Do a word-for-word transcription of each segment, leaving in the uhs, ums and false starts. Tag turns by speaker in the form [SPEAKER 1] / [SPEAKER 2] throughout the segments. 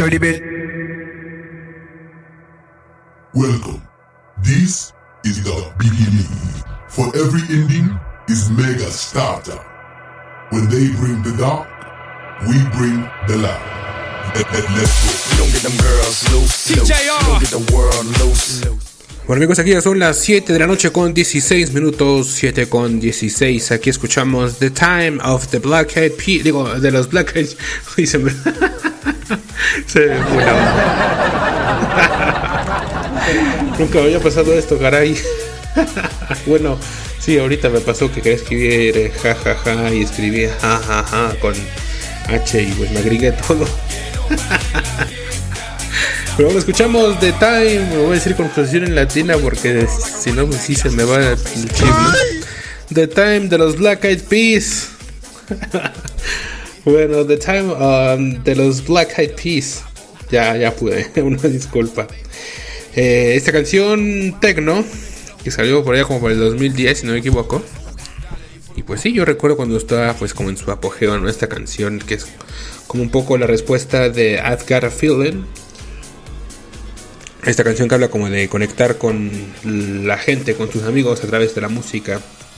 [SPEAKER 1] show the bit.
[SPEAKER 2] Welcome. This is the beginning. For every ending is mega starter. When they bring the dark, we bring the light. Let, let, let's go.
[SPEAKER 3] Don't get them girls loose, loose. Don't get the world loose.
[SPEAKER 4] Bueno amigos, aquí ya son las siete de la noche con dieciséis minutos, siete con dieciséis. Aquí escuchamos The Time of the Black Eyed Peas, digo, de los Black Eyed Peas. Se me... se me fue la onda. Nunca me había pasado esto, caray. Bueno, sí, ahorita me pasó que quería escribir jajaja ja, ja, y escribí jajaja ja, ja, con H y pues me agregué todo. Pero bueno, escuchamos The Time, lo voy a decir con posición en latina porque si no, pues sí se me va el chip, ¿no? The Time de los Black Eyed Peas. Bueno, The Time um, de los Black Eyed Peas. Ya, ya pude, una disculpa. Eh, esta canción techno, que salió por allá como por el dos mil diez, si no me equivoco. Y pues sí, yo recuerdo cuando estaba pues como en su apogeo, ¿no? Esta canción que es como un poco la respuesta de I've Got a Feeling. Esta canción que habla como de conectar con la gente, con tus amigos a través de la música.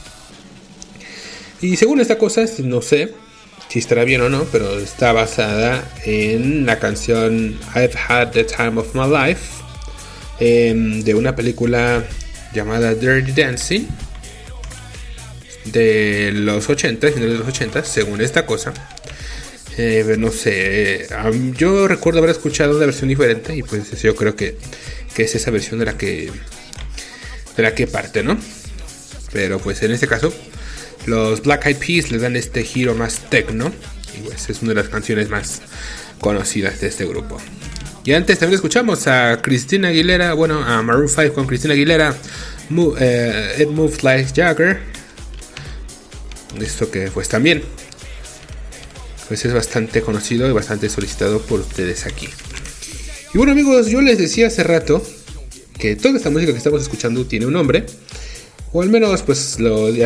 [SPEAKER 4] Y según esta cosa, no sé si estará bien o no, pero está basada en la canción I've Had the Time of My Life, eh, de una película llamada Dirty Dancing de los ochenta, finales de los ochenta, según esta cosa. Eh, no sé, um, yo recuerdo haber escuchado una versión diferente y pues yo creo que, que es esa versión de la que de la que parte, ¿no? Pero pues en este caso los Black Eyed Peas le dan este giro más techno y pues es una de las canciones más conocidas de este grupo. Y antes también escuchamos a Christina Aguilera, bueno, a Maroon five con Christina Aguilera, Mo- eh, It Moves Like Jagger. Esto que pues también pues es bastante conocido y bastante solicitado por ustedes aquí. Y bueno amigos, yo les decía hace rato que toda esta música que estamos escuchando tiene un nombre, o al menos pues lo